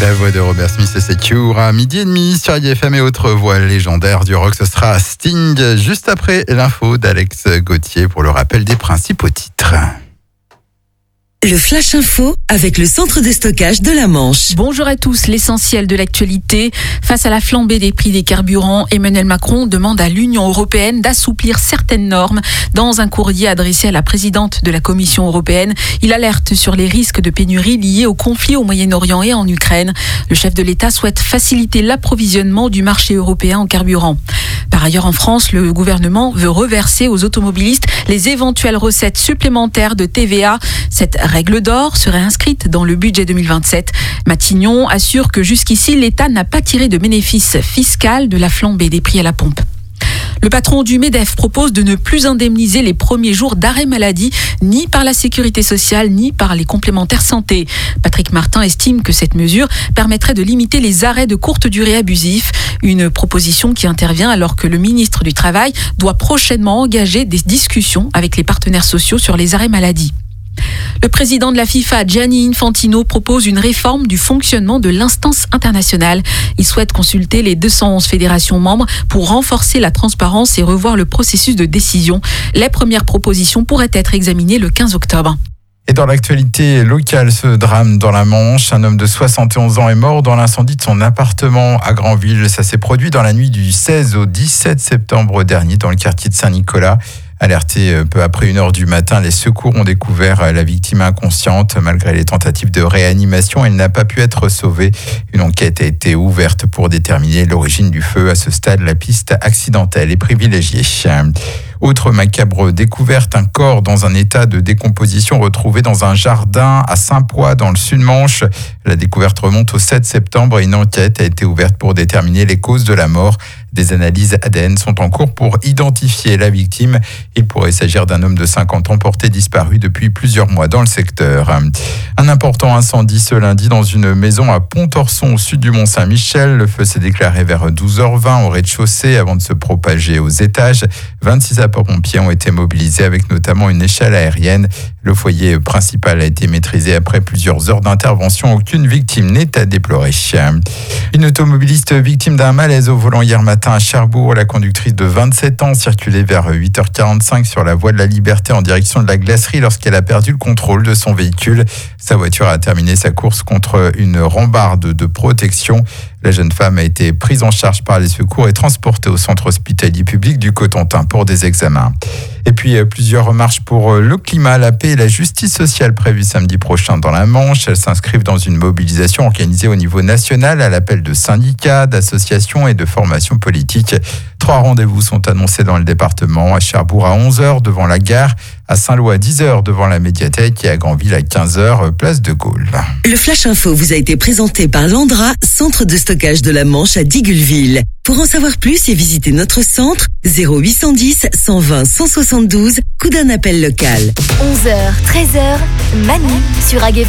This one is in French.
La voix de Robert Smith et ses Cure à 12h30 sur IFM et autres voix légendaires du rock. Ce sera Sting juste après l'info d'Alex Gauthier pour le rappel des principaux titres. Le Flash Info avec le centre de stockage de la Manche. Bonjour à tous, l'essentiel de l'actualité. Face à la flambée des prix des carburants, Emmanuel Macron demande à l'Union européenne d'assouplir certaines normes. Dans un courrier adressé à la présidente de la Commission européenne, il alerte sur les risques de pénurie liés au conflit au Moyen-Orient et en Ukraine. Le chef de l'État souhaite faciliter l'approvisionnement du marché européen en carburant. Par ailleurs, en France, le gouvernement veut reverser aux automobilistes les éventuelles recettes supplémentaires de TVA. Cette règle d'or serait inscrite dans le budget 2027. Matignon assure que jusqu'ici, l'État n'a pas tiré de bénéfice fiscal de la flambée des prix à la pompe. Le patron du MEDEF propose de ne plus indemniser les premiers jours d'arrêt maladie, ni par la sécurité sociale, ni par les complémentaires santé. Patrick Martin estime que cette mesure permettrait de limiter les arrêts de courte durée abusifs. Une proposition qui intervient alors que le ministre du Travail doit prochainement engager des discussions avec les partenaires sociaux sur les arrêts maladie. Le président de la FIFA, Gianni Infantino, propose une réforme du fonctionnement de l'instance internationale. Il souhaite consulter les 211 fédérations membres pour renforcer la transparence et revoir le processus de décision. Les premières propositions pourraient être examinées le 15 octobre. Et dans l'actualité locale, ce drame dans la Manche, un homme de 71 ans est mort dans l'incendie de son appartement à Granville. Ça s'est produit dans la nuit du 16 au 17 septembre dernier dans le quartier de Saint-Nicolas. Alerté peu après 1h du matin, les secours ont découvert la victime inconsciente. Malgré les tentatives de réanimation, elle n'a pas pu être sauvée. Une enquête a été ouverte pour déterminer l'origine du feu. À ce stade, la piste accidentelle est privilégiée. Autre macabre découverte, un corps dans un état de décomposition retrouvé dans un jardin à Saint-Poix dans le Sud-Manche. La découverte remonte au 7 septembre et une enquête a été ouverte pour déterminer les causes de la mort. Des analyses ADN sont en cours pour identifier la victime. Il pourrait s'agir d'un homme de 50 ans porté disparu depuis plusieurs mois dans le secteur. Un important incendie ce lundi dans une maison à Pont-Orson au sud du Mont-Saint-Michel. Le feu s'est déclaré vers 12h20 au rez-de-chaussée avant de se propager aux étages. 26 sapeurs-pompiers ont été mobilisés avec notamment une échelle aérienne. Le foyer principal a été maîtrisé après plusieurs heures d'intervention. Aucune victime n'est à déplorer. Une automobiliste victime d'un malaise au volant hier matin à Cherbourg. La conductrice de 27 ans circulait vers 8h45 sur la voie de la Liberté en direction de la glacerie lorsqu'elle a perdu le contrôle de son véhicule. Sa voiture a terminé sa course contre une rambarde de protection. La jeune femme a été prise en charge par les secours et transportée au centre hospitalier public du Cotentin pour des examens. Et puis plusieurs marches pour le climat, la paix et la justice sociale prévues samedi prochain dans la Manche. Elles s'inscrivent dans une mobilisation organisée au niveau national à l'appel de syndicats, d'associations et de formations politiques. 3 rendez-vous sont annoncés dans le département, à Cherbourg à 11h devant la gare, à Saint-Lô à 10h devant la médiathèque et à Granville à 15h place de Gaulle. Le Flash Info vous a été présenté par Landra, centre de stockage de la Manche à Digueulville. Pour en savoir plus et visiter notre centre, 0810 120 172, coup d'un appel local. 11h, 13h, Manu sur AGFM.